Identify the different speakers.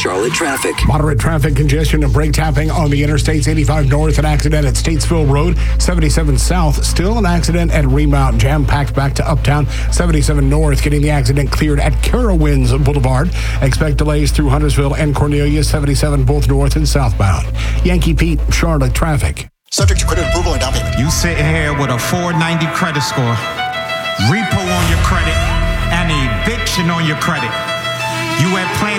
Speaker 1: Charlotte traffic.
Speaker 2: Moderate traffic congestion and brake tapping on the interstates. 85 north, an accident at Statesville Road. 77 south, still an accident at Remount. Jam-packed back to Uptown. 77 north, getting the accident cleared at Carowinds Boulevard. Expect delays through Huntersville and Cornelia. 77 both north and southbound. Yankee Pete, Charlotte traffic.
Speaker 3: Subject to credit approval and down payment.
Speaker 4: You sitting here with a 490 credit score, repo on your credit, and eviction on your credit. You at Planet